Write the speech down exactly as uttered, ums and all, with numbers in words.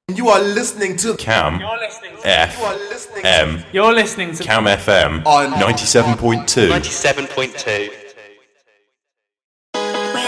You are listening to Cam You're listening to F You are listening M You're listening to Cam F M on ninety-seven point two. ninety-seven point two.